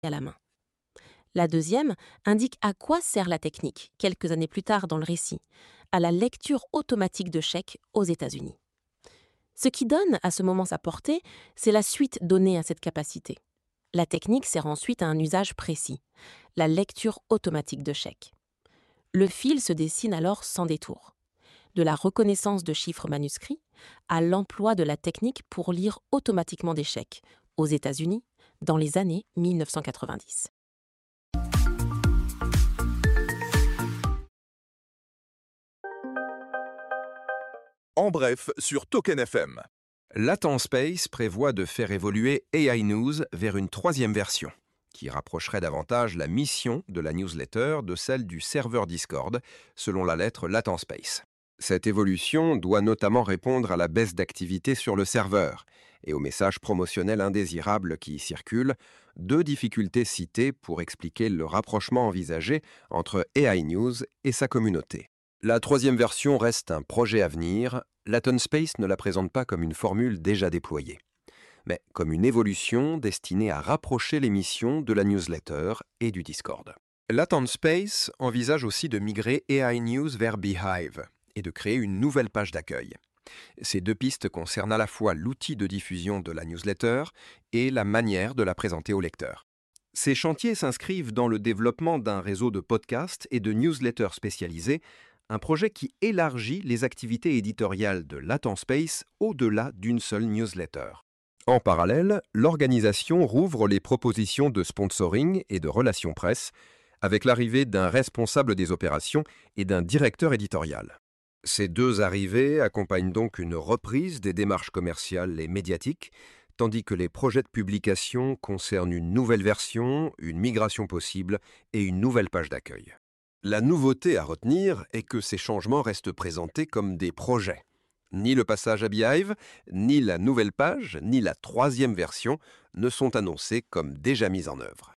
à la main. La deuxième indique à quoi sert la technique, quelques années plus tard dans le récit, à la lecture automatique de chèques aux États-Unis. Ce qui donne à ce moment sa portée, c'est la suite donnée à cette capacité. La technique sert ensuite à un usage précis, la lecture automatique de chèques. Le fil se dessine alors sans détour. De la reconnaissance de chiffres manuscrits à l'emploi de la technique pour lire automatiquement des chèques aux États-Unis dans les années 1990. En bref, sur Token FM. Latent Space prévoit de faire évoluer AI News vers une troisième version, qui rapprocherait davantage la mission de la newsletter de celle du serveur Discord, selon la lettre Latent Space. Cette évolution doit notamment répondre à la baisse d'activité sur le serveur et aux messages promotionnels indésirables qui y circulent, deux difficultés citées pour expliquer le rapprochement envisagé entre AI News et sa communauté. La troisième version reste un projet à venir. Latent Space ne la présente pas comme une formule déjà déployée, mais comme une évolution destinée à rapprocher les missions de la newsletter et du Discord. Latent Space envisage aussi de migrer AI News vers Beehive et de créer une nouvelle page d'accueil. Ces deux pistes concernent à la fois l'outil de diffusion de la newsletter et la manière de la présenter au lecteur. Ces chantiers s'inscrivent dans le développement d'un réseau de podcasts et de newsletters spécialisés, un projet qui élargit les activités éditoriales de Latent Space au-delà d'une seule newsletter. En parallèle, l'organisation rouvre les propositions de sponsoring et de relations presse, avec l'arrivée d'un responsable des opérations et d'un directeur éditorial. Ces deux arrivées accompagnent donc une reprise des démarches commerciales et médiatiques, tandis que les projets de publication concernent une nouvelle version, une migration possible et une nouvelle page d'accueil. La nouveauté à retenir est que ces changements restent présentés comme des projets. Ni le passage à Beehive, ni la nouvelle page, ni la troisième version ne sont annoncés comme déjà mis en œuvre.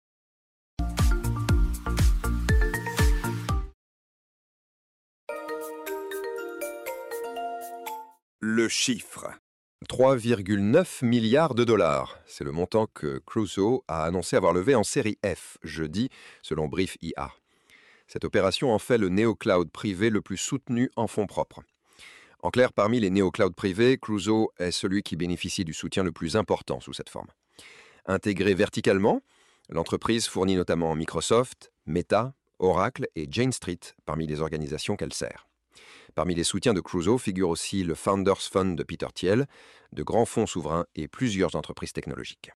Le chiffre. 3,9 milliards de dollars. C'est le montant que Crusoe a annoncé avoir levé en série F, jeudi, selon Brief IA. Cette opération en fait le néocloud privé le plus soutenu en fonds propres. En clair, parmi les néoclouds privés, Crusoe est celui qui bénéficie du soutien le plus important sous cette forme. Intégrée verticalement, l'entreprise fournit notamment Microsoft, Meta, Oracle et Jane Street parmi les organisations qu'elle sert. Parmi les soutiens de Crusoe figurent aussi le Founders Fund de Peter Thiel, de grands fonds souverains et plusieurs entreprises technologiques.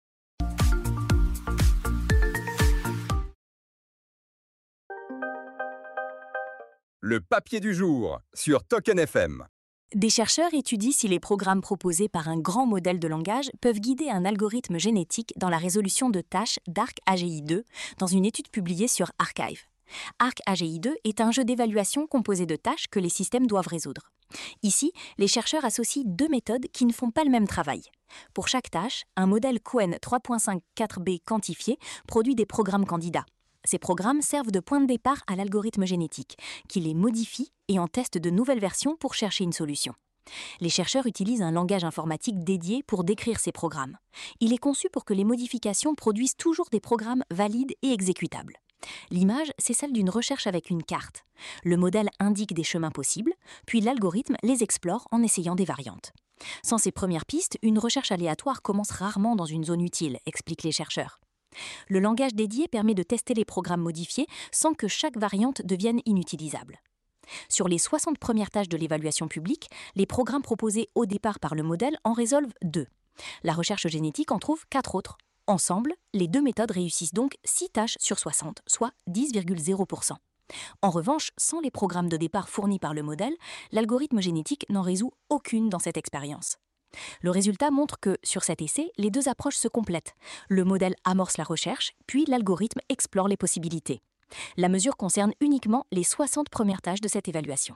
Le papier du jour sur Token FM. Des chercheurs étudient si les programmes proposés par un grand modèle de langage peuvent guider un algorithme génétique dans la résolution de tâches d'ArcAGI2 dans une étude publiée sur Archive. ArcAGI2 est un jeu d'évaluation composé de tâches que les systèmes doivent résoudre. Ici, les chercheurs associent deux méthodes qui ne font pas le même travail. Pour chaque tâche, un modèle Cohen 3.54b quantifié produit des programmes candidats. Ces programmes servent de point de départ à l'algorithme génétique, qui les modifie et en teste de nouvelles versions pour chercher une solution. Les chercheurs utilisent un langage informatique dédié pour décrire ces programmes. Il est conçu pour que les modifications produisent toujours des programmes valides et exécutables. L'image, c'est celle d'une recherche avec une carte. Le modèle indique des chemins possibles, puis l'algorithme les explore en essayant des variantes. Sans ces premières pistes, une recherche aléatoire commence rarement dans une zone utile, expliquent les chercheurs. Le langage dédié permet de tester les programmes modifiés sans que chaque variante devienne inutilisable. Sur les 60 premières tâches de l'évaluation publique, les programmes proposés au départ par le modèle en résolvent 2. La recherche génétique en trouve 4 autres. Ensemble, les deux méthodes réussissent donc 6 tâches sur 60, soit 10,0%. En revanche, sans les programmes de départ fournis par le modèle, l'algorithme génétique n'en résout aucune dans cette expérience. Le résultat montre que, sur cet essai, les deux approches se complètent. Le modèle amorce la recherche, puis l'algorithme explore les possibilités. La mesure concerne uniquement les 60 premières tâches de cette évaluation.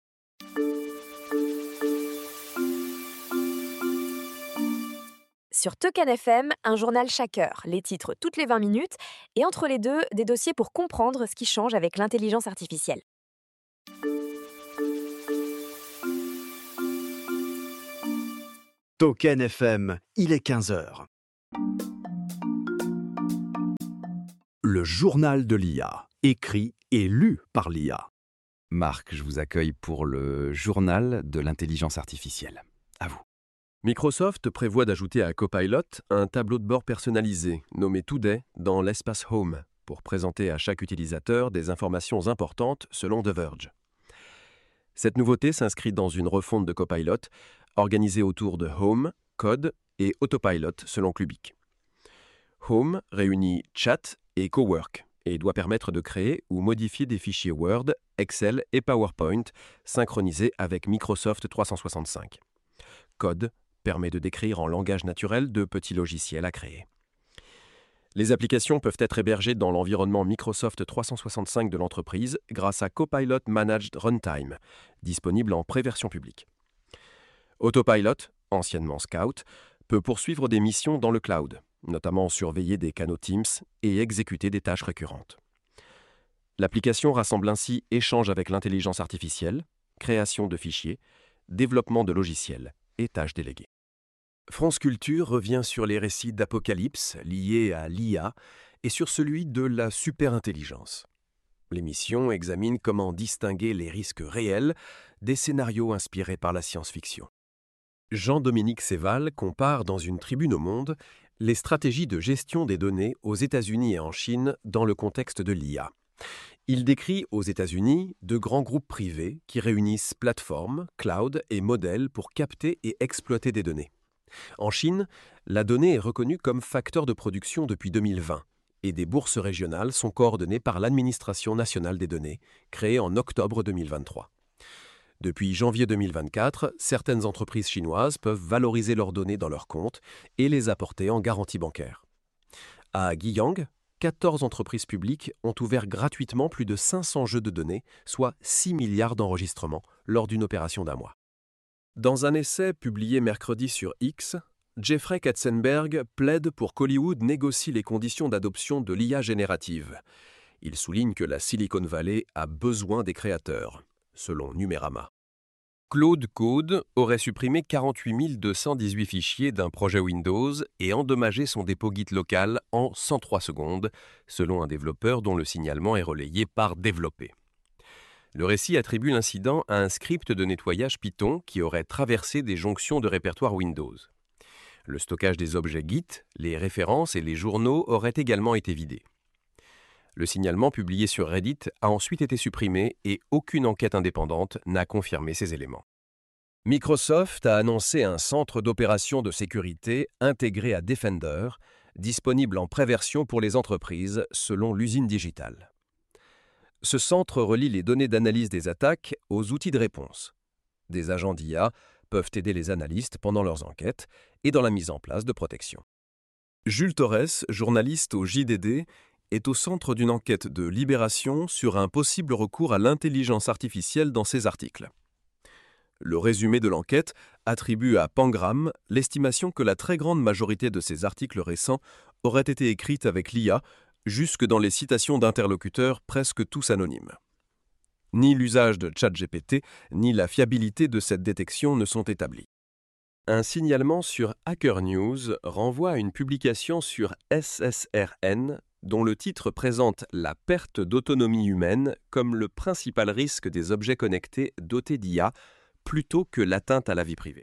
Sur Token FM, un journal chaque heure, les titres toutes les 20 minutes, et entre les deux, des dossiers pour comprendre ce qui change avec l'intelligence artificielle. Token FM, il est 15h. Le journal de l'IA, écrit et lu par l'IA. Marc, je vous accueille pour le journal de l'intelligence artificielle. À vous. Microsoft prévoit d'ajouter à Copilot un tableau de bord personnalisé nommé Today dans l'espace Home pour présenter à chaque utilisateur des informations importantes selon The Verge. Cette nouveauté s'inscrit dans une refonte de Copilot organisée autour de Home, Code et Autopilot selon Clubic. Home réunit Chat et Cowork et doit permettre de créer ou modifier des fichiers Word, Excel et PowerPoint synchronisés avec Microsoft 365. Code permet de décrire en langage naturel de petits logiciels à créer. Les applications peuvent être hébergées dans l'environnement Microsoft 365 de l'entreprise grâce à Copilot Managed Runtime, disponible en pré-version publique. Autopilot, anciennement Scout, peut poursuivre des missions dans le cloud, notamment surveiller des canaux Teams et exécuter des tâches récurrentes. L'application rassemble ainsi échange avec l'intelligence artificielle, création de fichiers, développement de logiciels et tâches déléguées. France Culture revient sur les récits d'apocalypse liés à l'IA et sur celui de la superintelligence. L'émission examine comment distinguer les risques réels des scénarios inspirés par la science-fiction. Jean-Dominique Séval compare dans une tribune au Monde les stratégies de gestion des données aux États-Unis et en Chine dans le contexte de l'IA. Il décrit aux États-Unis de grands groupes privés qui réunissent plateformes, cloud et modèles pour capter et exploiter des données. En Chine, la donnée est reconnue comme facteur de production depuis 2020 et des bourses régionales sont coordonnées par l'Administration nationale des données, créée en octobre 2023. Depuis janvier 2024, certaines entreprises chinoises peuvent valoriser leurs données dans leurs comptes et les apporter en garantie bancaire. À Guiyang, 14 entreprises publiques ont ouvert gratuitement plus de 500 jeux de données, soit 6 milliards d'enregistrements, lors d'une opération d'un mois. Dans un essai publié mercredi sur X, Jeffrey Katzenberg plaide pour qu'Hollywood négocie les conditions d'adoption de l'IA générative. Il souligne que la Silicon Valley a besoin des créateurs, selon Numérama. Claude Code aurait supprimé 48 218 fichiers d'un projet Windows et endommagé son dépôt Git local en 103 secondes, selon un développeur dont le signalement est relayé par Développé. Le récit attribue l'incident à un script de nettoyage Python qui aurait traversé des jonctions de répertoire Windows. Le stockage des objets Git, les références et les journaux auraient également été vidés. Le signalement publié sur Reddit a ensuite été supprimé et aucune enquête indépendante n'a confirmé ces éléments. Microsoft a annoncé un centre d'opération de sécurité intégré à Defender, disponible en préversion pour les entreprises selon l'usine digitale. Ce centre relie les données d'analyse des attaques aux outils de réponse. Des agents d'IA peuvent aider les analystes pendant leurs enquêtes et dans la mise en place de protection. Jules Torres, journaliste au JDD, est au centre d'une enquête de Libération sur un possible recours à l'intelligence artificielle dans ses articles. Le résumé de l'enquête attribue à Pangram l'estimation que la très grande majorité de ces articles récents auraient été écrites avec l'IA, jusque dans les citations d'interlocuteurs presque tous anonymes. Ni l'usage de ChatGPT, ni la fiabilité de cette détection ne sont établis. Un signalement sur Hacker News renvoie à une publication sur SSRN dont le titre présente la perte d'autonomie humaine comme le principal risque des objets connectés dotés d'IA, plutôt que l'atteinte à la vie privée.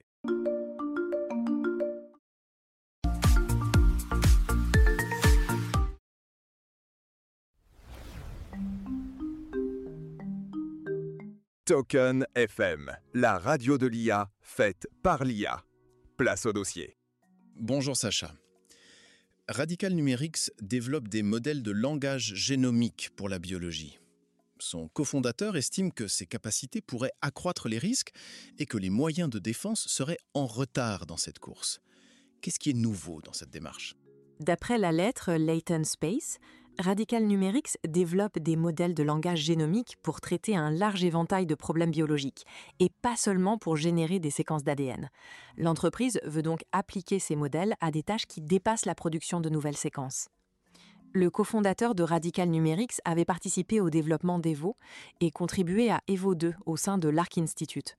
Token FM, la radio de l'IA faite par l'IA. Place au dossier. Bonjour Sacha. Radical Numerics développe des modèles de langage génomique pour la biologie. Son cofondateur estime que ces capacités pourraient accroître les risques et que les moyens de défense seraient en retard dans cette course. Qu'est-ce qui est nouveau dans cette démarche ? D'après la lettre Latent Space, Radical Numerics développe des modèles de langage génomique pour traiter un large éventail de problèmes biologiques, et pas seulement pour générer des séquences d'ADN. L'entreprise veut donc appliquer ces modèles à des tâches qui dépassent la production de nouvelles séquences. Le cofondateur de Radical Numerics avait participé au développement d'Evo et contribué à Evo 2 au sein de l'Arc Institute.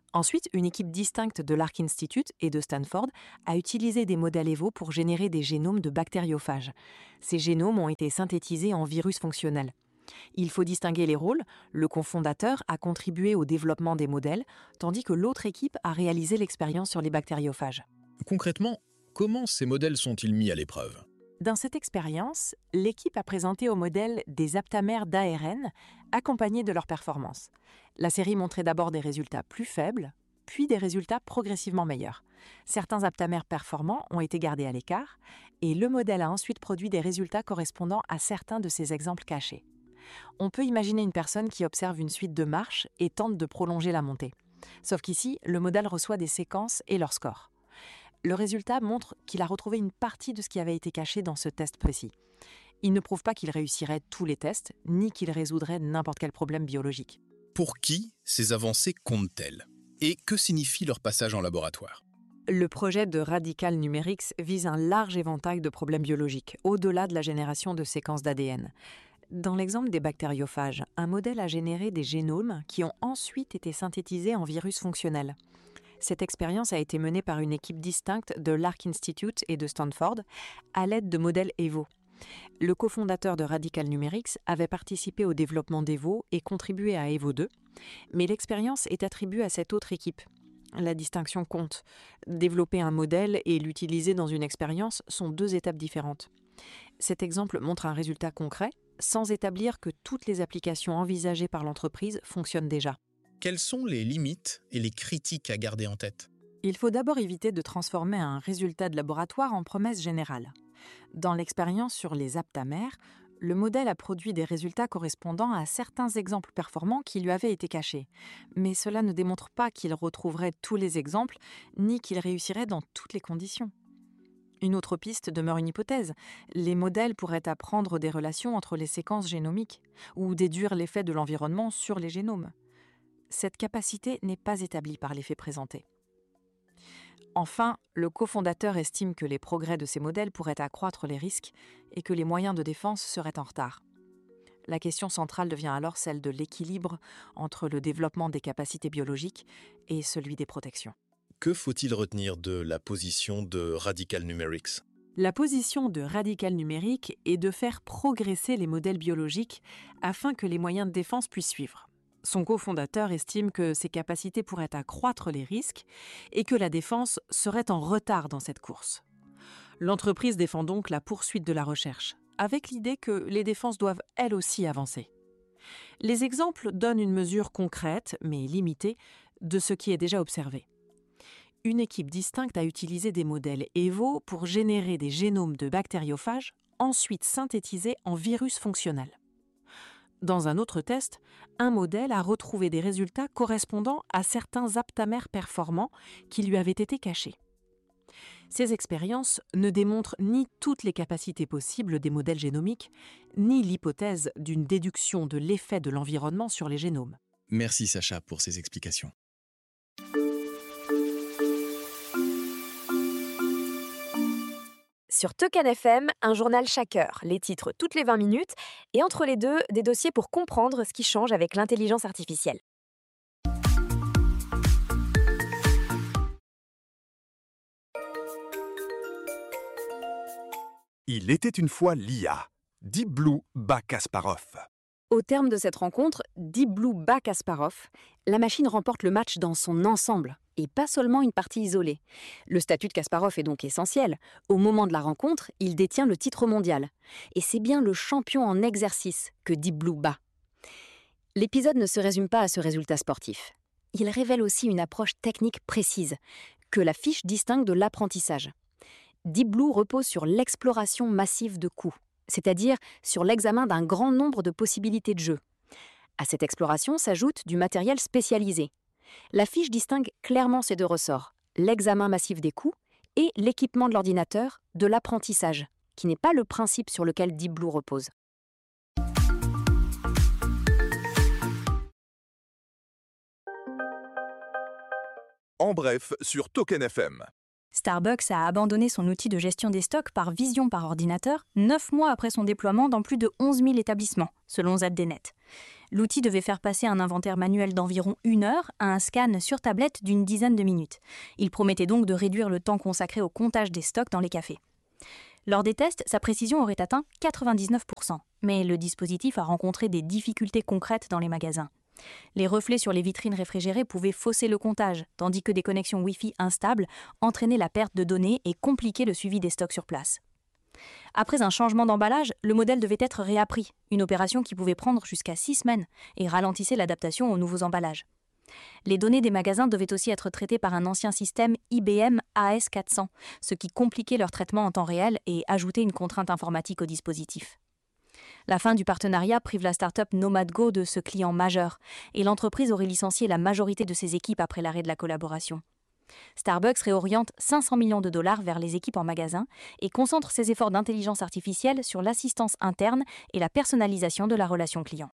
Ensuite, une équipe distincte de l'Arc Institute et de Stanford a utilisé des modèles EVO pour générer des génomes de bactériophages. Ces génomes ont été synthétisés en virus fonctionnels. Il faut distinguer les rôles. Le cofondateur a contribué au développement des modèles, tandis que l'autre équipe a réalisé l'expérience sur les bactériophages. Concrètement, comment ces modèles sont-ils mis à l'épreuve ? Dans cette expérience, l'équipe a présenté au modèle des aptamères d'ARN, accompagnés de leur performance. La série montrait d'abord des résultats plus faibles, puis des résultats progressivement meilleurs. Certains aptamères performants ont été gardés à l'écart, et le modèle a ensuite produit des résultats correspondant à certains de ces exemples cachés. On peut imaginer une personne qui observe une suite de marches et tente de prolonger la montée. Sauf qu'ici, le modèle reçoit des séquences et leur score. Le résultat montre qu'il a retrouvé une partie de ce qui avait été caché dans ce test précis. Il ne prouve pas qu'il réussirait tous les tests, ni qu'il résoudrait n'importe quel problème biologique. Pour qui ces avancées comptent-elles ? Et que signifie leur passage en laboratoire ? Le projet de Radical Numerics vise un large éventail de problèmes biologiques, au-delà de la génération de séquences d'ADN. Dans l'exemple des bactériophages, un modèle a généré des génomes qui ont ensuite été synthétisés en virus fonctionnels. Cette expérience a été menée par une équipe distincte de l'Arc Institute et de Stanford à l'aide de modèles EVO. Le cofondateur de Radical Numerics avait participé au développement d'EVO et contribué à EVO 2, mais l'expérience est attribuée à cette autre équipe. La distinction compte. Développer un modèle et l'utiliser dans une expérience sont deux étapes différentes. Cet exemple montre un résultat concret, sans établir que toutes les applications envisagées par l'entreprise fonctionnent déjà. Quelles sont les limites et les critiques à garder en tête ? Il faut d'abord éviter de transformer un résultat de laboratoire en promesse générale. Dans l'expérience sur les aptamères, le modèle a produit des résultats correspondant à certains exemples performants qui lui avaient été cachés. Mais cela ne démontre pas qu'il retrouverait tous les exemples, ni qu'il réussirait dans toutes les conditions. Une autre piste demeure une hypothèse. Les modèles pourraient apprendre des relations entre les séquences génomiques, ou déduire l'effet de l'environnement sur les génomes. Cette capacité n'est pas établie par les faits présentés. Enfin, le cofondateur estime que les progrès de ces modèles pourraient accroître les risques et que les moyens de défense seraient en retard. La question centrale devient alors celle de l'équilibre entre le développement des capacités biologiques et celui des protections. Que faut-il retenir de la position de Radical Numerics ? La position de Radical Numerics est de faire progresser les modèles biologiques afin que les moyens de défense puissent suivre. Son cofondateur estime que ces capacités pourraient accroître les risques et que la défense serait en retard dans cette course. L'entreprise défend donc la poursuite de la recherche, avec l'idée que les défenses doivent elles aussi avancer. Les exemples donnent une mesure concrète, mais limitée, de ce qui est déjà observé. Une équipe distincte a utilisé des modèles EVO pour générer des génomes de bactériophages, ensuite synthétisés en virus fonctionnels. Dans un autre test, un modèle a retrouvé des résultats correspondant à certains aptamères performants qui lui avaient été cachés. Ces expériences ne démontrent ni toutes les capacités possibles des modèles génomiques, ni l'hypothèse d'une déduction de l'effet de l'environnement sur les génomes. Merci Sacha pour ces explications. Sur Token FM, un journal chaque heure, les titres toutes les 20 minutes, et entre les deux, des dossiers pour comprendre ce qui change avec l'intelligence artificielle. Il était une fois l'IA. Deep Blue bat Kasparov. Au terme de cette rencontre, Deep Blue bat Kasparov. La machine remporte le match dans son ensemble, et pas seulement une partie isolée. Le statut de Kasparov est donc essentiel. Au moment de la rencontre, il détient le titre mondial. Et c'est bien le champion en exercice que Deep Blue bat. L'épisode ne se résume pas à ce résultat sportif. Il révèle aussi une approche technique précise, que la fiche distingue de l'apprentissage. Deep Blue repose sur l'exploration massive de coups, c'est-à-dire sur l'examen d'un grand nombre de possibilités de jeu. À cette exploration s'ajoute du matériel spécialisé. La fiche distingue clairement ces deux ressorts, l'examen massif des coups et l'équipement de l'ordinateur de l'apprentissage, qui n'est pas le principe sur lequel Deep Blue repose. En bref, sur Token FM. Starbucks a abandonné son outil de gestion des stocks par vision par ordinateur 9 mois après son déploiement dans plus de 11 000 établissements, selon ZDNet. L'outil devait faire passer un inventaire manuel d'environ 1 heure à un scan sur tablette d'une dizaine de minutes. Il promettait donc de réduire le temps consacré au comptage des stocks dans les cafés. Lors des tests, sa précision aurait atteint 99%, mais le dispositif a rencontré des difficultés concrètes dans les magasins. Les reflets sur les vitrines réfrigérées pouvaient fausser le comptage, tandis que des connexions Wi-Fi instables entraînaient la perte de données et compliquaient le suivi des stocks sur place. Après un changement d'emballage, le modèle devait être réappris, une opération qui pouvait prendre jusqu'à 6 semaines et ralentissait l'adaptation aux nouveaux emballages. Les données des magasins devaient aussi être traitées par un ancien système IBM AS400, ce qui compliquait leur traitement en temps réel et ajoutait une contrainte informatique au dispositif. La fin du partenariat prive la start-up NomadGo de ce client majeur, et l'entreprise aurait licencié la majorité de ses équipes après l'arrêt de la collaboration. Starbucks réoriente 500 millions de dollars vers les équipes en magasin et concentre ses efforts d'intelligence artificielle sur l'assistance interne et la personnalisation de la relation client.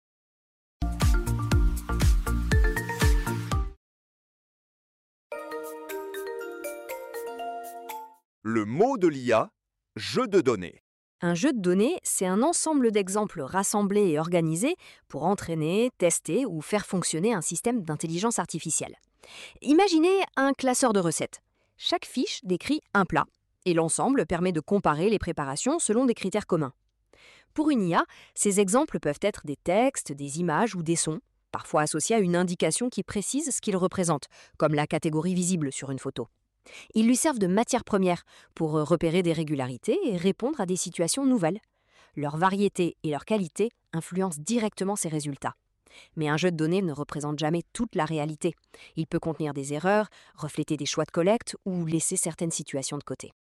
Le mot de l'IA, jeu de données. Un jeu de données, c'est un ensemble d'exemples rassemblés et organisés pour entraîner, tester ou faire fonctionner un système d'intelligence artificielle. Imaginez un classeur de recettes. Chaque fiche décrit un plat, et l'ensemble permet de comparer les préparations selon des critères communs. Pour une IA, ces exemples peuvent être des textes, des images ou des sons, parfois associés à une indication qui précise ce qu'ils représentent, comme la catégorie visible sur une photo. Ils lui servent de matière première pour repérer des régularités et répondre à des situations nouvelles. Leur variété et leur qualité influencent directement ces résultats. Mais un jeu de données ne représente jamais toute la réalité. Il peut contenir des erreurs, refléter des choix de collecte ou laisser certaines situations de côté.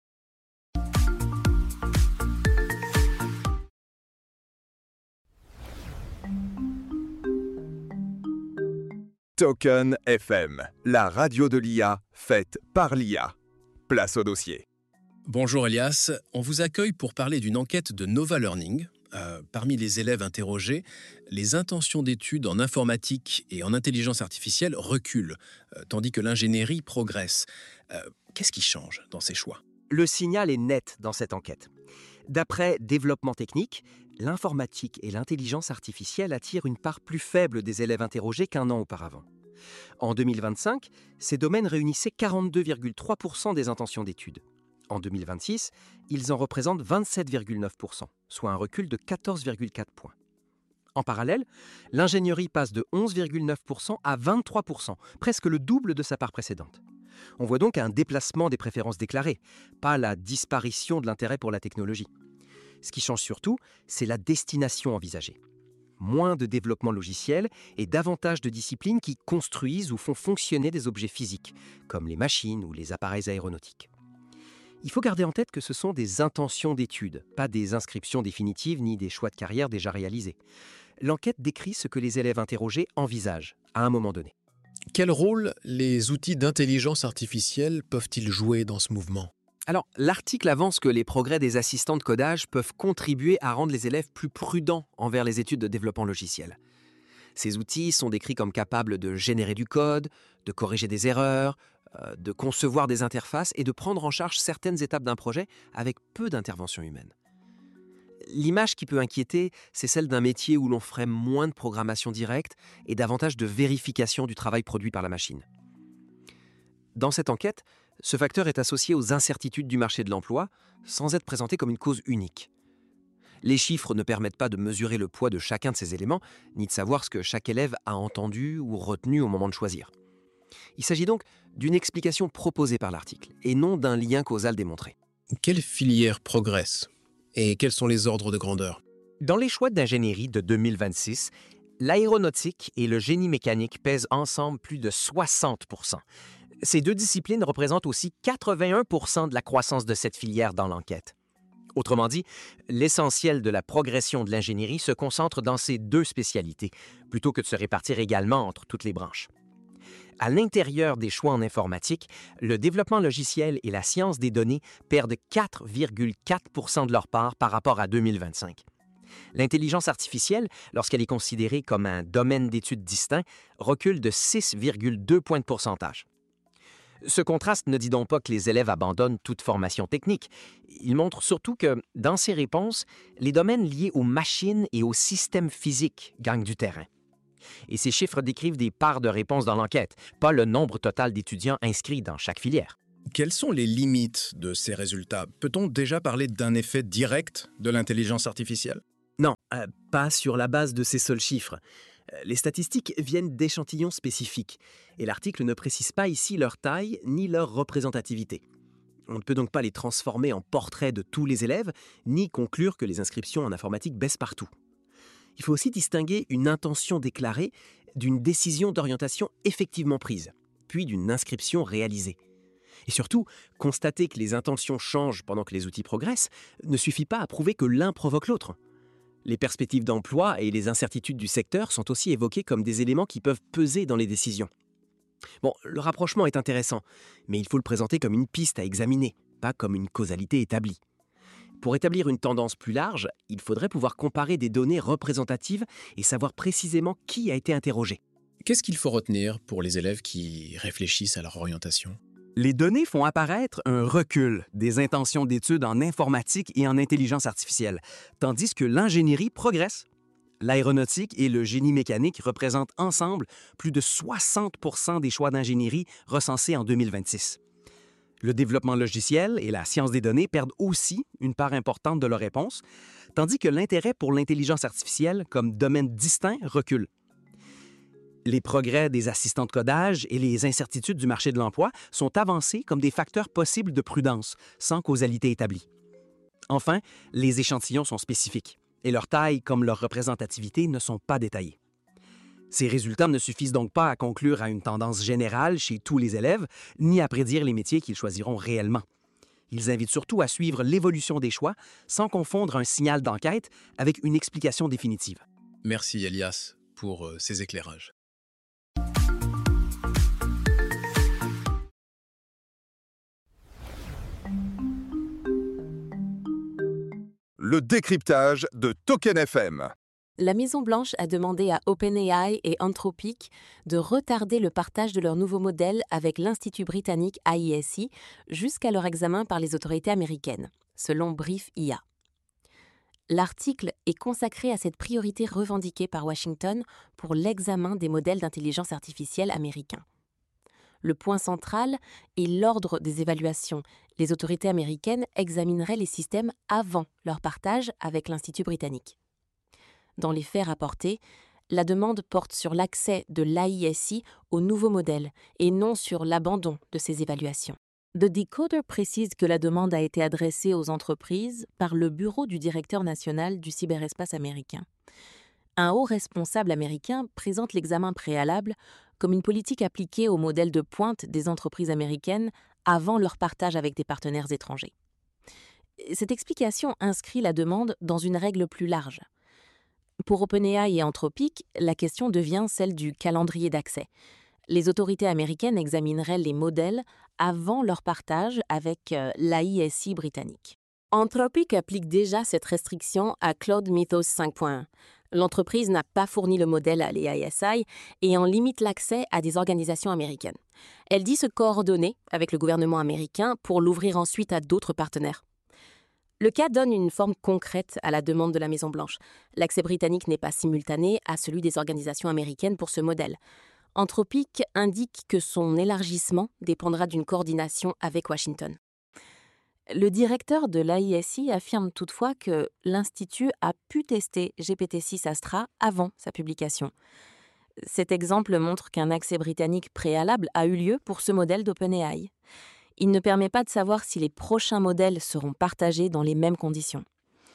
Token FM, la radio de l'IA faite par l'IA. Place au dossier. Bonjour Elias, on vous accueille pour parler d'une enquête de Nova Learning. Parmi les élèves interrogés, les intentions d'études en informatique et en intelligence artificielle reculent, tandis que l'ingénierie progresse. Qu'est-ce qui change dans ces choix ? Le signal est net dans cette enquête. D'après Développement Technique, l'informatique et l'intelligence artificielle attirent une part plus faible des élèves interrogés qu'un an auparavant. En 2025, ces domaines réunissaient 42,3% des intentions d'études. En 2026, ils en représentent 27,9%, soit un recul de 14,4 points. En parallèle, l'ingénierie passe de 11,9% à 23%, presque le double de sa part précédente. On voit donc un déplacement des préférences déclarées, pas la disparition de l'intérêt pour la technologie. Ce qui change surtout, c'est la destination envisagée. Moins de développement logiciel et davantage de disciplines qui construisent ou font fonctionner des objets physiques, comme les machines ou les appareils aéronautiques. Il faut garder en tête que ce sont des intentions d'études, pas des inscriptions définitives ni des choix de carrière déjà réalisés. L'enquête décrit ce que les élèves interrogés envisagent à un moment donné. Quel rôle les outils d'intelligence artificielle peuvent-ils jouer dans ce mouvement ? Alors, l'article avance que les progrès des assistants de codage peuvent contribuer à rendre les élèves plus prudents envers les études de développement logiciel. Ces outils sont décrits comme capables de générer du code, de corriger des erreurs, de concevoir des interfaces et de prendre en charge certaines étapes d'un projet avec peu d'intervention humaine. L'image qui peut inquiéter, c'est celle d'un métier où l'on ferait moins de programmation directe et davantage de vérification du travail produit par la machine. Dans cette enquête, ce facteur est associé aux incertitudes du marché de l'emploi, sans être présenté comme une cause unique. Les chiffres ne permettent pas de mesurer le poids de chacun de ces éléments, ni de savoir ce que chaque élève a entendu ou retenu au moment de choisir. Il s'agit donc d'une explication proposée par l'article, et non d'un lien causal démontré. Quelles filières progressent ? Et quels sont les ordres de grandeur ? Dans les choix d'ingénierie de 2026, l'aéronautique et le génie mécanique pèsent ensemble plus de 60%. Ces deux disciplines représentent aussi 81% de la croissance de cette filière dans l'enquête. Autrement dit, l'essentiel de la progression de l'ingénierie se concentre dans ces deux spécialités, plutôt que de se répartir également entre toutes les branches. À l'intérieur des choix en informatique, le développement logiciel et la science des données perdent 4,4% de leur part par rapport à 2025. L'intelligence artificielle, lorsqu'elle est considérée comme un domaine d'études distinct, recule de 6,2 points de pourcentage. Ce contraste ne dit donc pas que les élèves abandonnent toute formation technique. Il montre surtout que, dans ces réponses, les domaines liés aux machines et aux systèmes physiques gagnent du terrain. Et ces chiffres décrivent des parts de réponses dans l'enquête, pas le nombre total d'étudiants inscrits dans chaque filière. Quelles sont les limites de ces résultats? Peut-on déjà parler d'un effet direct de l'intelligence artificielle? Non, pas sur la base de ces seuls chiffres. Les statistiques viennent d'échantillons spécifiques, et l'article ne précise pas ici leur taille ni leur représentativité. On ne peut donc pas les transformer en portraits de tous les élèves, ni conclure que les inscriptions en informatique baissent partout. Il faut aussi distinguer une intention déclarée d'une décision d'orientation effectivement prise, puis d'une inscription réalisée. Et surtout, constater que les intentions changent pendant que les outils progressent ne suffit pas à prouver que l'un provoque l'autre. Les perspectives d'emploi et les incertitudes du secteur sont aussi évoquées comme des éléments qui peuvent peser dans les décisions. Bon, le rapprochement est intéressant, mais il faut le présenter comme une piste à examiner, pas comme une causalité établie. Pour établir une tendance plus large, il faudrait pouvoir comparer des données représentatives et savoir précisément qui a été interrogé. Qu'est-ce qu'il faut retenir pour les élèves qui réfléchissent à leur orientation? Les données font apparaître un recul des intentions d'études en informatique et en intelligence artificielle, tandis que l'ingénierie progresse. L'aéronautique et le génie mécanique représentent ensemble plus de 60% des choix d'ingénierie recensés en 2026. Le développement logiciel et la science des données perdent aussi une part importante de leurs réponses, tandis que l'intérêt pour l'intelligence artificielle comme domaine distinct recule. Les progrès des assistants de codage et les incertitudes du marché de l'emploi sont avancés comme des facteurs possibles de prudence, sans causalité établie. Enfin, les échantillons sont spécifiques, et leur taille comme leur représentativité ne sont pas détaillés. Ces résultats ne suffisent donc pas à conclure à une tendance générale chez tous les élèves, ni à prédire les métiers qu'ils choisiront réellement. Ils invitent surtout à suivre l'évolution des choix sans confondre un signal d'enquête avec une explication définitive. Merci Elias pour ces éclairages. Le décryptage de Token FM. La Maison-Blanche a demandé à OpenAI et Anthropic de retarder le partage de leur nouveau modèle avec l'Institut britannique AISI jusqu'à leur examen par les autorités américaines, selon Brief IA. L'article est consacré à cette priorité revendiquée par Washington pour l'examen des modèles d'intelligence artificielle américains. Le point central est l'ordre des évaluations. Les autorités américaines examineraient les systèmes avant leur partage avec l'Institut britannique. Dans les faits rapportés, la demande porte sur l'accès de l'AISI au nouveau modèle et non sur l'abandon de ces évaluations. The Decoder précise que la demande a été adressée aux entreprises par le bureau du directeur national du cyberespace américain. Un haut responsable américain présente l'examen préalable comme une politique appliquée au modèle de pointe des entreprises américaines avant leur partage avec des partenaires étrangers. Cette explication inscrit la demande dans une règle plus large. Pour OpenAI et Anthropic, la question devient celle du calendrier d'accès. Les autorités américaines examineraient les modèles avant leur partage avec l'AISI britannique. Anthropic applique déjà cette restriction à Claude Mythos 5.1. L'entreprise n'a pas fourni le modèle à l'AISI et en limite l'accès à des organisations américaines. Elle dit se coordonner avec le gouvernement américain pour l'ouvrir ensuite à d'autres partenaires. Le cas donne une forme concrète à la demande de la Maison-Blanche. L'accès britannique n'est pas simultané à celui des organisations américaines pour ce modèle. Anthropic indique que son élargissement dépendra d'une coordination avec Washington. Le directeur de l'AISI affirme toutefois que l'Institut a pu tester GPT-6 Astra avant sa publication. Cet exemple montre qu'un accès britannique préalable a eu lieu pour ce modèle d'OpenAI. Il ne permet pas de savoir si les prochains modèles seront partagés dans les mêmes conditions.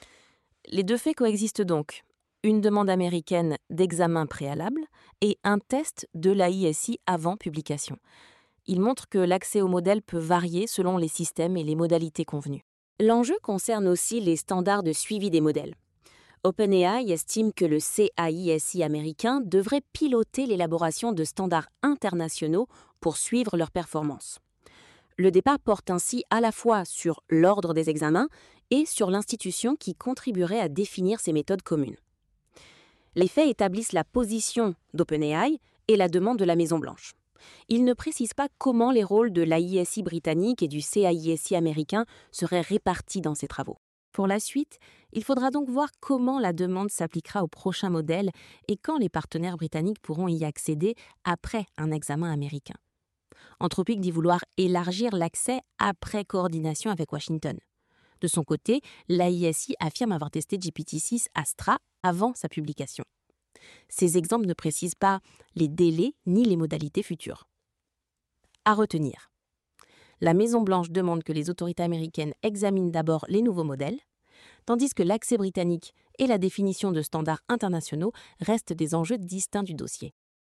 Les deux faits coexistent donc, une demande américaine d'examen préalable et un test de l'AISI avant publication. Il montre que l'accès au modèle peut varier selon les systèmes et les modalités convenues. L'enjeu concerne aussi les standards de suivi des modèles. OpenAI estime que le CAISI américain devrait piloter l'élaboration de standards internationaux pour suivre leur performance. Le débat porte ainsi à la fois sur l'ordre des examens et sur l'institution qui contribuerait à définir ces méthodes communes. Les faits établissent la position d'OpenAI et la demande de la Maison-Blanche. Il ne précise pas comment les rôles de l'AISI britannique et du CAISI américain seraient répartis dans ces travaux. Pour la suite, il faudra donc voir comment la demande s'appliquera au prochain modèle et quand les partenaires britanniques pourront y accéder après un examen américain. Anthropic dit vouloir élargir l'accès après coordination avec Washington. De son côté, l'AISI affirme avoir testé GPT-6 Astra avant sa publication. Ces exemples ne précisent pas les délais ni les modalités futures. À retenir. La Maison-Blanche demande que les autorités américaines examinent d'abord les nouveaux modèles, tandis que l'accès britannique et la définition de standards internationaux restent des enjeux distincts du dossier.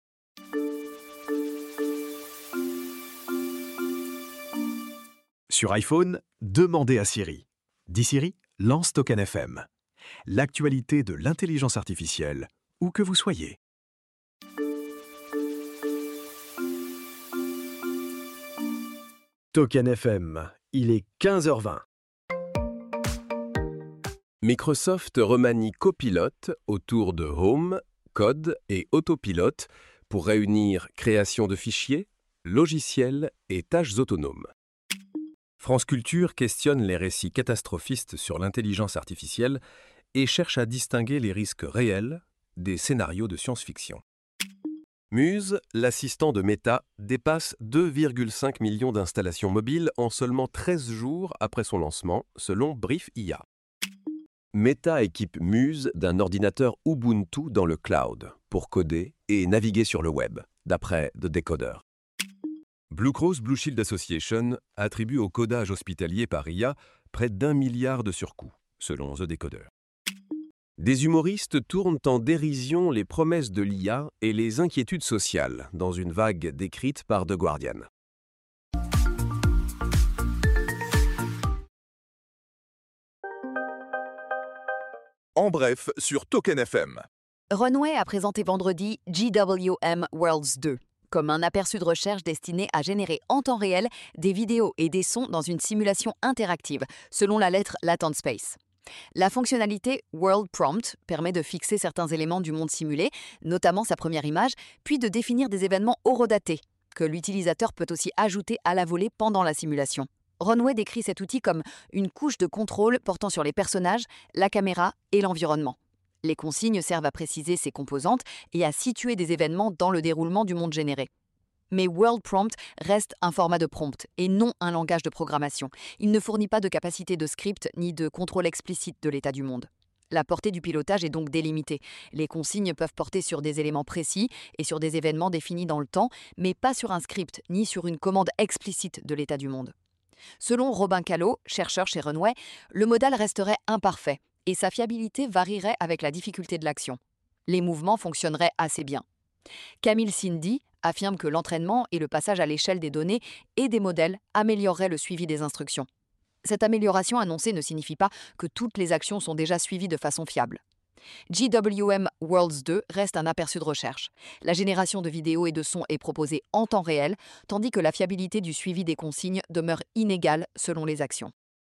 Sur iPhone, demandez à Siri. Dis Siri, lance Token FM. L'actualité de l'intelligence artificielle, où que vous soyez. Token FM, il est 15h20. Microsoft remanie Copilot autour de Home, Code et Autopilot pour réunir création de fichiers, logiciels et tâches autonomes. France Culture questionne les récits catastrophistes sur l'intelligence artificielle et cherche à distinguer les risques réels des scénarios de science-fiction. Muse, l'assistant de Meta, dépasse 2,5 millions d'installations mobiles en seulement 13 jours après son lancement, selon Brief IA. Meta équipe Muse d'un ordinateur Ubuntu dans le cloud pour coder et naviguer sur le web, d'après The Decoder. Blue Cross Blue Shield Association attribue au codage hospitalier par IA près d'1 milliard de surcoûts, selon The Decoder. Des humoristes tournent en dérision les promesses de l'IA et les inquiétudes sociales dans une vague décrite par The Guardian. En bref, sur Token FM. Runway a présenté vendredi GWM Worlds 2, comme un aperçu de recherche destiné à générer en temps réel des vidéos et des sons dans une simulation interactive, selon la lettre Latent Space. La fonctionnalité World Prompt permet de fixer certains éléments du monde simulé, notamment sa première image, puis de définir des événements horodatés, que l'utilisateur peut aussi ajouter à la volée pendant la simulation. Runway décrit cet outil comme une couche de contrôle portant sur les personnages, la caméra et l'environnement. Les consignes servent à préciser ses composantes et à situer des événements dans le déroulement du monde généré. Mais World Prompt reste un format de prompt et non un langage de programmation. Il ne fournit pas de capacité de script ni de contrôle explicite de l'état du monde. La portée du pilotage est donc délimitée. Les consignes peuvent porter sur des éléments précis et sur des événements définis dans le temps, mais pas sur un script ni sur une commande explicite de l'état du monde. Selon Robin Callot, chercheur chez Runway, le modèle resterait imparfait et sa fiabilité varierait avec la difficulté de l'action. Les mouvements fonctionneraient assez bien. Camille Cindy affirme que l'entraînement et le passage à l'échelle des données et des modèles amélioreraient le suivi des instructions. Cette amélioration annoncée ne signifie pas que toutes les actions sont déjà suivies de façon fiable. GWM Worlds 2 reste un aperçu de recherche. La génération de vidéos et de sons est proposée en temps réel, tandis que la fiabilité du suivi des consignes demeure inégale selon les actions.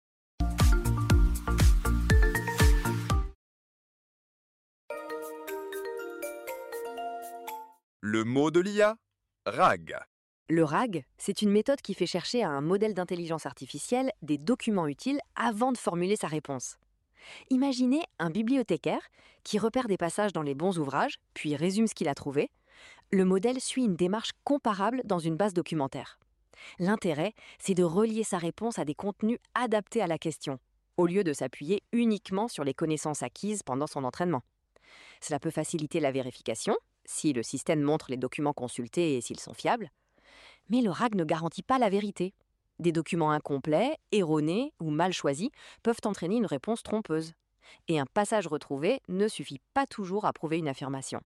Le mot de l'IA, RAG. Le RAG, c'est une méthode qui fait chercher à un modèle d'intelligence artificielle des documents utiles avant de formuler sa réponse. Imaginez un bibliothécaire qui repère des passages dans les bons ouvrages, puis résume ce qu'il a trouvé. Le modèle suit une démarche comparable dans une base documentaire. L'intérêt, c'est de relier sa réponse à des contenus adaptés à la question, au lieu de s'appuyer uniquement sur les connaissances acquises pendant son entraînement. Cela peut faciliter la vérification, si le système montre les documents consultés et s'ils sont fiables. Mais le RAG ne garantit pas la vérité. Des documents incomplets, erronés ou mal choisis peuvent entraîner une réponse trompeuse. Et un passage retrouvé ne suffit pas toujours à prouver une affirmation.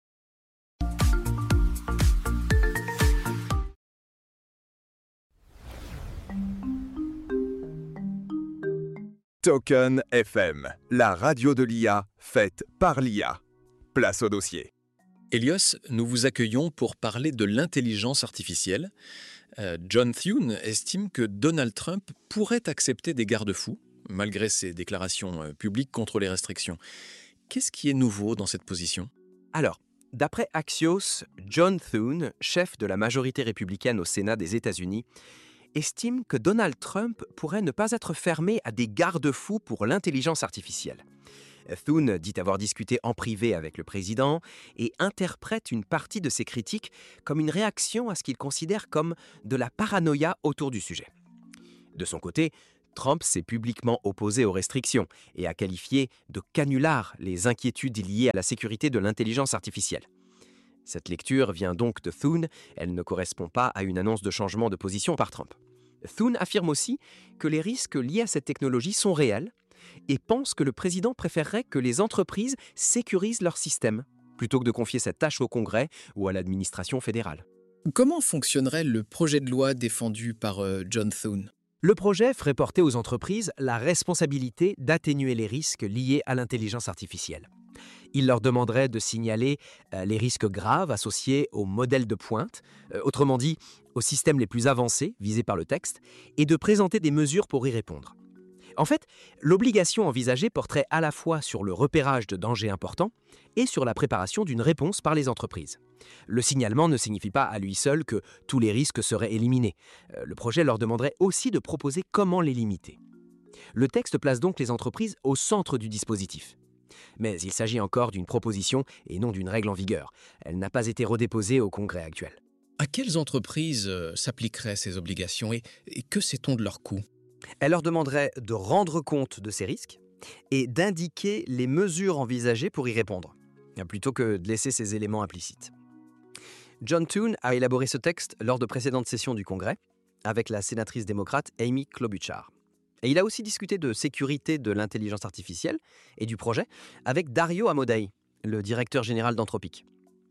Token FM, la radio de l'IA faite par l'IA. Place au dossier. Elios, nous vous accueillons pour parler de l'intelligence artificielle. John Thune estime que Donald Trump pourrait accepter des garde-fous, malgré ses déclarations publiques contre les restrictions. Qu'est-ce qui est nouveau dans cette position ? Alors, D'après Axios, John Thune, chef de la majorité républicaine au Sénat des États-Unis, estime que Donald Trump pourrait ne pas être fermé à des garde-fous pour l'intelligence artificielle. Thune dit avoir discuté en privé avec le président et interprète une partie de ses critiques comme une réaction à ce qu'il considère comme de la paranoïa autour du sujet. De son côté, Trump s'est publiquement opposé aux restrictions et a qualifié de canulars les inquiétudes liées à la sécurité de l'intelligence artificielle. Cette lecture vient donc de Thune, elle ne correspond pas à une annonce de changement de position par Trump. Thune affirme aussi que les risques liés à cette technologie sont réels et pense que le président préférerait que les entreprises sécurisent leur système plutôt que de confier cette tâche au Congrès ou à l'administration fédérale. Comment fonctionnerait le projet de loi défendu par John Thune ? Le projet ferait porter aux entreprises la responsabilité d'atténuer les risques liés à l'intelligence artificielle. Il leur demanderait de signaler les risques graves associés aux modèles de pointe, autrement dit, aux systèmes les plus avancés visés par le texte, et de présenter des mesures pour y répondre. En fait, l'obligation envisagée porterait à la fois sur le repérage de dangers importants et sur la préparation d'une réponse par les entreprises. Le signalement ne signifie pas à lui seul que tous les risques seraient éliminés. Le projet leur demanderait aussi de proposer comment les limiter. Le texte place donc les entreprises au centre du dispositif. Mais il s'agit encore d'une proposition et non d'une règle en vigueur. Elle n'a pas été redéposée au Congrès actuel. À quelles entreprises s'appliqueraient ces obligations et que sait-on de leur coût ? Elle leur demanderait de rendre compte de ces risques et d'indiquer les mesures envisagées pour y répondre, plutôt que de laisser ces éléments implicites. John Thune a élaboré ce texte lors de précédentes sessions du Congrès avec la sénatrice démocrate Amy Klobuchar. Et il a aussi discuté de sécurité de l'intelligence artificielle et du projet avec Dario Amodei, le directeur général d'Anthropic.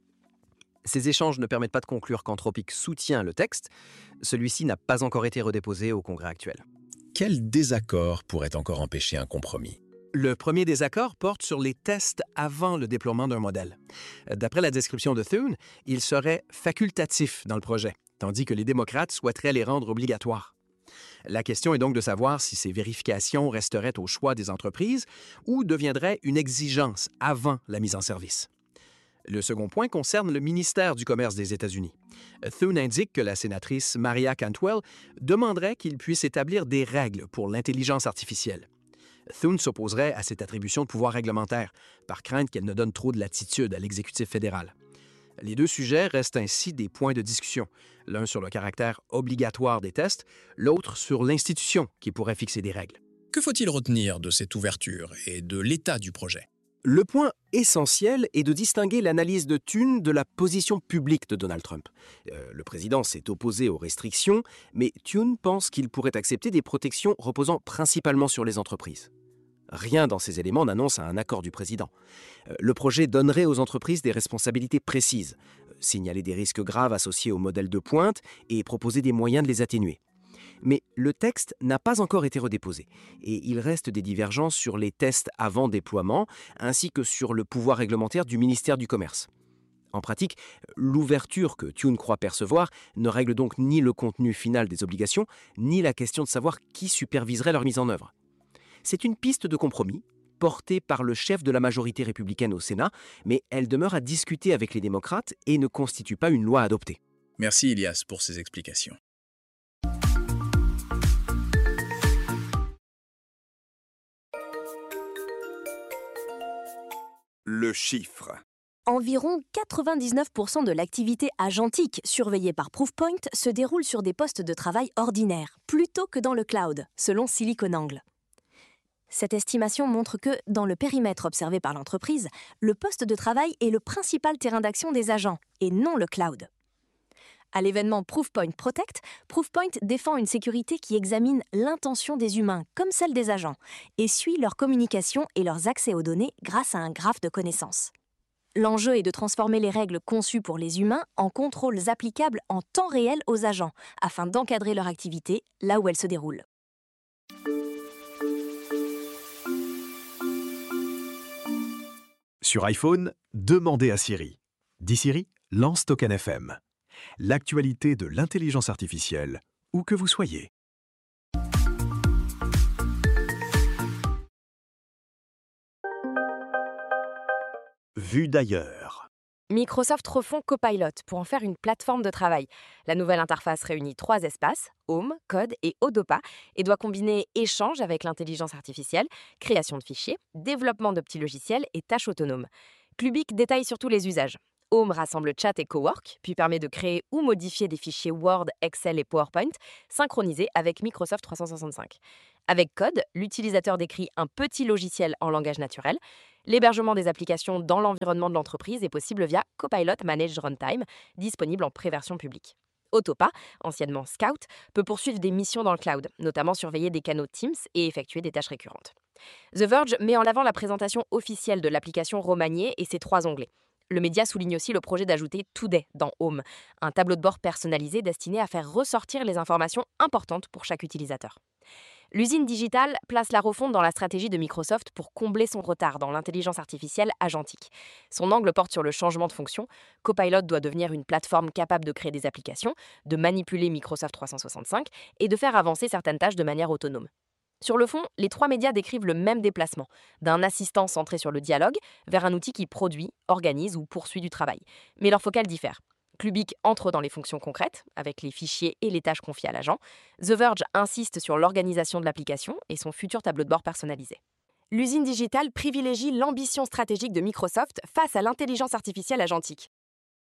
Ces échanges ne permettent pas de conclure qu'Anthropic soutient le texte. Celui-ci n'a pas encore été redéposé au Congrès actuel. Quel désaccord pourrait encore empêcher un compromis ? Le premier désaccord porte sur les tests avant le déploiement d'un modèle. D'après la description de Thune, il serait facultatif dans le projet, tandis que les démocrates souhaiteraient les rendre obligatoires. La question est donc de savoir si ces vérifications resteraient au choix des entreprises ou deviendraient une exigence avant la mise en service. Le second point concerne le ministère du Commerce des États-Unis. Thune indique que la sénatrice Maria Cantwell demanderait qu'il puisse établir des règles pour l'intelligence artificielle. Thune s'opposerait à cette attribution de pouvoir réglementaire, par crainte qu'elle ne donne trop de latitude à l'exécutif fédéral. Les deux sujets restent ainsi des points de discussion, l'un sur le caractère obligatoire des tests, l'autre sur l'institution qui pourrait fixer des règles. Que faut-il retenir de cette ouverture et de l'état du projet ? Le point essentiel est de distinguer l'analyse de Thune de la position publique de Donald Trump. Le président s'est opposé aux restrictions, mais Thune pense qu'il pourrait accepter des protections reposant principalement sur les entreprises. Rien dans ces éléments n'annonce un accord du président. Le projet donnerait aux entreprises des responsabilités précises, signaler des risques graves associés aux modèles de pointe et proposer des moyens de les atténuer. Mais le texte n'a pas encore été redéposé et il reste des divergences sur les tests avant déploiement ainsi que sur le pouvoir réglementaire du ministère du Commerce. En pratique, l'ouverture que Thune croit percevoir ne règle donc ni le contenu final des obligations, ni la question de savoir qui superviserait leur mise en œuvre. C'est une piste de compromis portée par le chef de la majorité républicaine au Sénat, mais elle demeure à discuter avec les démocrates et ne constitue pas une loi adoptée. Merci Ilias pour ces explications. Le chiffre. Environ 99% de l'activité agentique surveillée par Proofpoint se déroule sur des postes de travail ordinaires, plutôt que dans le cloud, selon SiliconANGLE. Cette estimation montre que, dans le périmètre observé par l'entreprise, le poste de travail est le principal terrain d'action des agents, et non le cloud. À l'événement Proofpoint Protect, Proofpoint défend une sécurité qui examine l'intention des humains comme celle des agents et suit leur communication et leurs accès aux données grâce à un graphe de connaissances. L'enjeu est de transformer les règles conçues pour les humains en contrôles applicables en temps réel aux agents afin d'encadrer leur activité là où elle se déroule. Sur iPhone, demandez à Siri. Dis Siri, lance Token FM. L'actualité de l'intelligence artificielle, où que vous soyez. Vue d'ailleurs. Microsoft refond Copilot pour en faire une plateforme de travail. La nouvelle interface réunit 3 espaces, Home, Code et Odopa, et doit combiner échange avec l'intelligence artificielle, création de fichiers, développement de petits logiciels et tâches autonomes. Clubic détaille surtout les usages. Home rassemble chat et cowork, puis permet de créer ou modifier des fichiers Word, Excel et PowerPoint, synchronisés avec Microsoft 365. Avec Code, l'utilisateur décrit un petit logiciel en langage naturel. L'hébergement des applications dans l'environnement de l'entreprise est possible via Copilot Managed Runtime, disponible en pré-version publique. Autopa, anciennement Scout, peut poursuivre des missions dans le cloud, notamment surveiller des canaux Teams et effectuer des tâches récurrentes. The Verge met en avant la présentation officielle de l'application remaniée et ses 3 onglets. Le média souligne aussi le projet d'ajouter Today dans Home, un tableau de bord personnalisé destiné à faire ressortir les informations importantes pour chaque utilisateur. L'usine digitale place la refonte dans la stratégie de Microsoft pour combler son retard dans l'intelligence artificielle agentique. Son angle porte sur le changement de fonction. Copilot doit devenir une plateforme capable de créer des applications, de manipuler Microsoft 365 et de faire avancer certaines tâches de manière autonome. Sur le fond, les 3 médias décrivent le même déplacement, d'un assistant centré sur le dialogue vers un outil qui produit, organise ou poursuit du travail. Mais leur focal diffère. Clubic entre dans les fonctions concrètes, avec les fichiers et les tâches confiées à l'agent. The Verge insiste sur l'organisation de l'application et son futur tableau de bord personnalisé. L'usine digitale privilégie l'ambition stratégique de Microsoft face à l'intelligence artificielle agentique.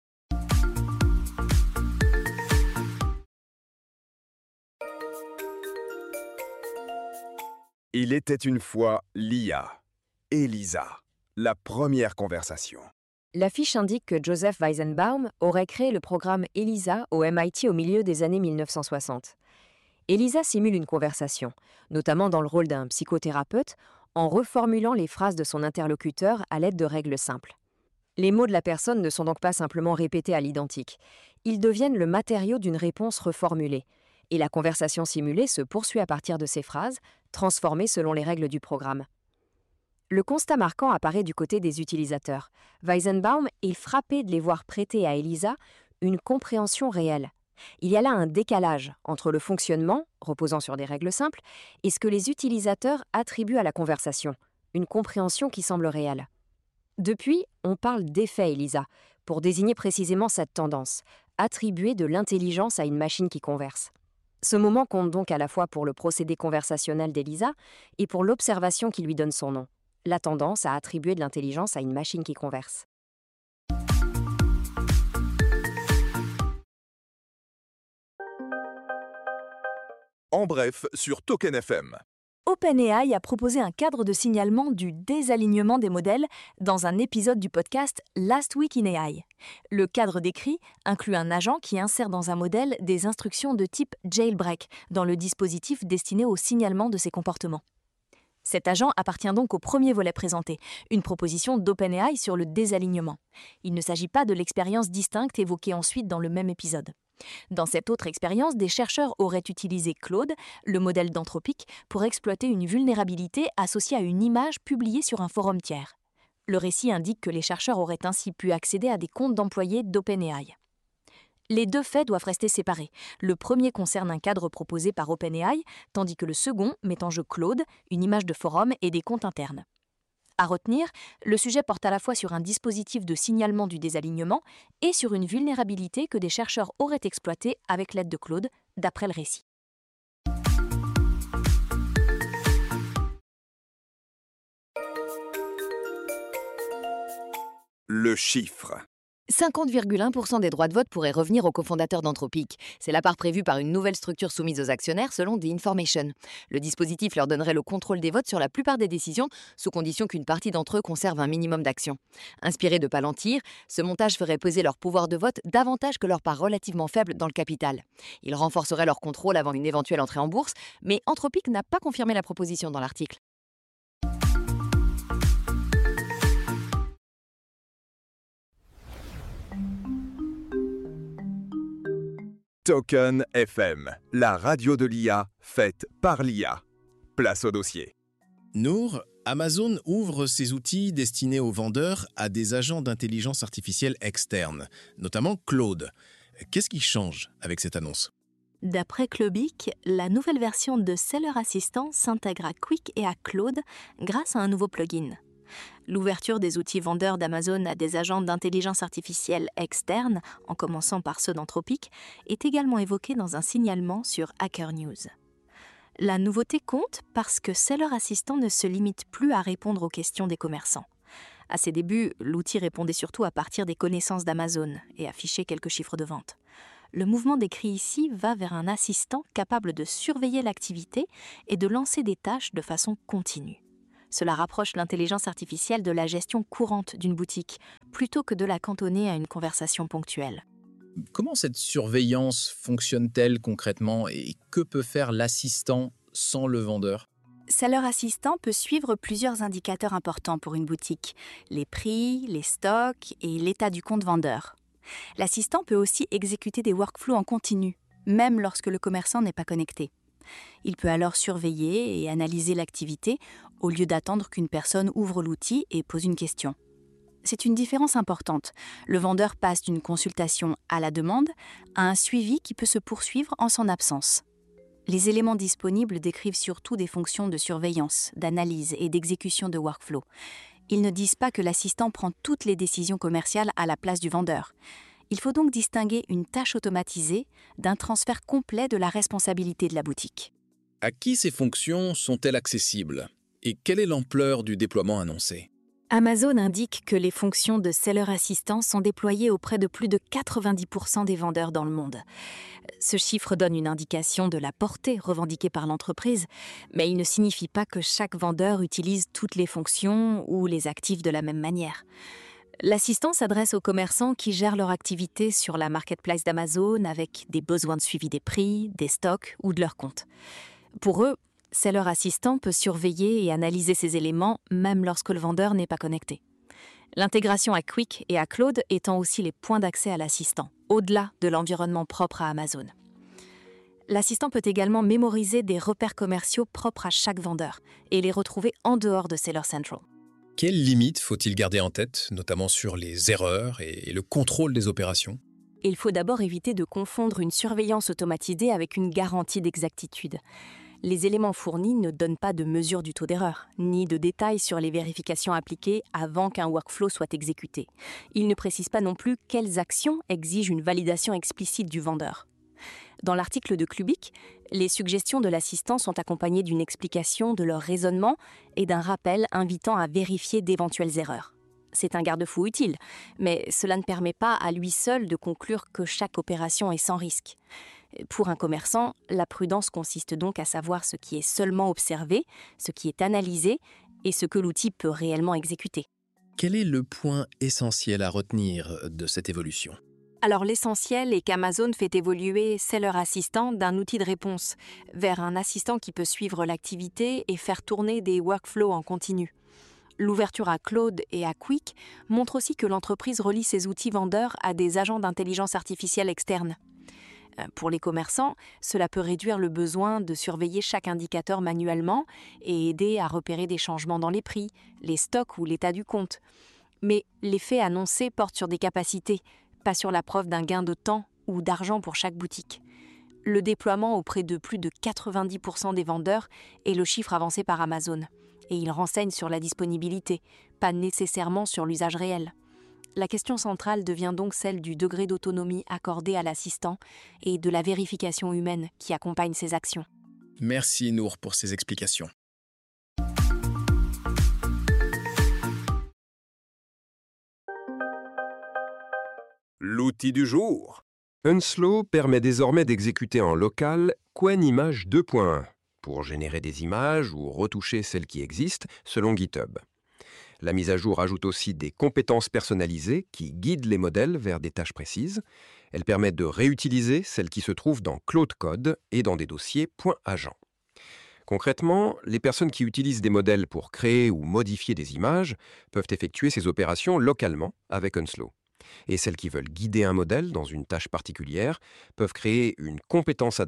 Il était une fois l'IA. Elisa, la première conversation. La fiche indique que Joseph Weizenbaum aurait créé le programme ELISA au MIT au milieu des années 1960. ELISA simule une conversation, notamment dans le rôle d'un psychothérapeute, en reformulant les phrases de son interlocuteur à l'aide de règles simples. Les mots de la personne ne sont donc pas simplement répétés à l'identique. Ils deviennent le matériau d'une réponse reformulée. Et la conversation simulée se poursuit à partir de ces phrases, transformées selon les règles du programme. Le constat marquant apparaît du côté des utilisateurs. Weizenbaum est frappé de les voir prêter à ELISA une compréhension réelle. Il y a là un décalage entre le fonctionnement, reposant sur des règles simples, et ce que les utilisateurs attribuent à la conversation, une compréhension qui semble réelle. Depuis, on parle d'effet ELISA, pour désigner précisément cette tendance, attribuer de l'intelligence à une machine qui converse. Ce moment compte donc à la fois pour le procédé conversationnel d'ELISA et pour l'observation qui lui donne son nom, la tendance à attribuer de l'intelligence à une machine qui converse. En bref, sur Token FM. OpenAI a proposé un cadre de signalement du désalignement des modèles dans un épisode du podcast Last Week in AI. Le cadre décrit inclut un agent qui insère dans un modèle des instructions de type jailbreak dans le dispositif destiné au signalement de ses comportements. Cet agent appartient donc au premier volet présenté, une proposition d'OpenAI sur le désalignement. Il ne s'agit pas de l'expérience distincte évoquée ensuite dans le même épisode. Dans cette autre expérience, des chercheurs auraient utilisé Claude, le modèle d'Anthropic, pour exploiter une vulnérabilité associée à une image publiée sur un forum tiers. Le récit indique que les chercheurs auraient ainsi pu accéder à des comptes d'employés d'OpenAI. Les 2 faits doivent rester séparés. Le premier concerne un cadre proposé par OpenAI, tandis que le second met en jeu Claude, une image de forum et des comptes internes. À retenir, le sujet porte à la fois sur un dispositif de signalement du désalignement et sur une vulnérabilité que des chercheurs auraient exploitée avec l'aide de Claude, d'après le récit. Le chiffre. 50,1% des droits de vote pourraient revenir aux cofondateurs d'Anthropic. C'est la part prévue par une nouvelle structure soumise aux actionnaires selon The Information. Le dispositif leur donnerait le contrôle des votes sur la plupart des décisions, sous condition qu'une partie d'entre eux conserve un minimum d'actions. Inspiré de Palantir, ce montage ferait peser leur pouvoir de vote davantage que leur part relativement faible dans le capital. Il renforcerait leur contrôle avant une éventuelle entrée en bourse, mais Anthropic n'a pas confirmé la proposition dans l'article. Token FM, la radio de l'IA faite par l'IA. Place au dossier. Nour, Amazon ouvre ses outils destinés aux vendeurs à des agents d'intelligence artificielle externes, notamment Claude. Qu'est-ce qui change avec cette annonce ? D'après Clubic, la nouvelle version de Seller Assistant s'intègre à Quick et à Claude grâce à un nouveau plugin. L'ouverture des outils vendeurs d'Amazon à des agents d'intelligence artificielle externes, en commençant par ceux d'Anthropic, est également évoquée dans un signalement sur Hacker News. La nouveauté compte parce que Seller Assistant ne se limite plus à répondre aux questions des commerçants. À ses débuts, l'outil répondait surtout à partir des connaissances d'Amazon et affichait quelques chiffres de vente. Le mouvement décrit ici va vers un assistant capable de surveiller l'activité et de lancer des tâches de façon continue. Cela rapproche l'intelligence artificielle de la gestion courante d'une boutique, plutôt que de la cantonner à une conversation ponctuelle. Comment cette surveillance fonctionne-t-elle concrètement et que peut faire l'assistant sans le vendeur ? Seller Assistant peut suivre plusieurs indicateurs importants pour une boutique, les prix, les stocks et l'état du compte vendeur. L'assistant peut aussi exécuter des workflows en continu, même lorsque le commerçant n'est pas connecté. Il peut alors surveiller et analyser l'activité au lieu d'attendre qu'une personne ouvre l'outil et pose une question. C'est une différence importante. Le vendeur passe d'une consultation à la demande à un suivi qui peut se poursuivre en son absence. Les éléments disponibles décrivent surtout des fonctions de surveillance, d'analyse et d'exécution de workflow. Ils ne disent pas que l'assistant prend toutes les décisions commerciales à la place du vendeur. Il faut donc distinguer une tâche automatisée d'un transfert complet de la responsabilité de la boutique. À qui ces fonctions sont-elles accessibles ? Et quelle est l'ampleur du déploiement annoncé ? Amazon indique que les fonctions de Seller Assistant sont déployées auprès de plus de 90% des vendeurs dans le monde. Ce chiffre donne une indication de la portée revendiquée par l'entreprise, mais il ne signifie pas que chaque vendeur utilise toutes les fonctions ou les active de la même manière. L'assistant s'adresse aux commerçants qui gèrent leur activité sur la marketplace d'Amazon avec des besoins de suivi des prix, des stocks ou de leur compte. Pour eux, Seller Assistant peut surveiller et analyser ces éléments même lorsque le vendeur n'est pas connecté. L'intégration à Quick et à Claude étant aussi les points d'accès à l'assistant, au-delà de l'environnement propre à Amazon. L'assistant peut également mémoriser des repères commerciaux propres à chaque vendeur et les retrouver en dehors de Seller Central. Quelles limites faut-il garder en tête, notamment sur les erreurs et le contrôle des opérations ? Il faut d'abord éviter de confondre une surveillance automatisée avec une garantie d'exactitude. Les éléments fournis ne donnent pas de mesure du taux d'erreur, ni de détails sur les vérifications appliquées avant qu'un workflow soit exécuté. Ils ne précisent pas non plus quelles actions exigent une validation explicite du vendeur. Dans l'article de Clubic, les suggestions de l'assistant sont accompagnées d'une explication de leur raisonnement et d'un rappel invitant à vérifier d'éventuelles erreurs. C'est un garde-fou utile, mais cela ne permet pas à lui seul de conclure que chaque opération est sans risque. Pour un commerçant, la prudence consiste donc à savoir ce qui est seulement observé, ce qui est analysé et ce que l'outil peut réellement exécuter. Quel est le point essentiel à retenir de cette évolution ? Alors l'essentiel est qu'Amazon fait évoluer Seller Assistant d'un outil de réponse vers un assistant qui peut suivre l'activité et faire tourner des workflows en continu. L'ouverture à Claude et à Quick montre aussi que l'entreprise relie ses outils vendeurs à des agents d'intelligence artificielle externes. Pour les commerçants, cela peut réduire le besoin de surveiller chaque indicateur manuellement et aider à repérer des changements dans les prix, les stocks ou l'état du compte. Mais l'effet annoncé porte sur des capacités, pas sur la preuve d'un gain de temps ou d'argent pour chaque boutique. Le déploiement auprès de plus de 90% des vendeurs est le chiffre avancé par Amazon. Et il renseigne sur la disponibilité, pas nécessairement sur l'usage réel. La question centrale devient donc celle du degré d'autonomie accordé à l'assistant et de la vérification humaine qui accompagne ses actions. Merci Nour pour ces explications. L'outil du jour. Unslow permet désormais d'exécuter en local Qwen Image 2.1 pour générer des images ou retoucher celles qui existent selon GitHub. La mise à jour ajoute aussi des compétences personnalisées qui guident les modèles vers des tâches précises. Elle permet de réutiliser celles qui se trouvent dans Claude Code et dans des dossiers .agent. Concrètement, les personnes qui utilisent des modèles pour créer ou modifier des images peuvent effectuer ces opérations localement avec Unslow. Et celles qui veulent guider un modèle dans une tâche particulière peuvent créer une compétence adaptée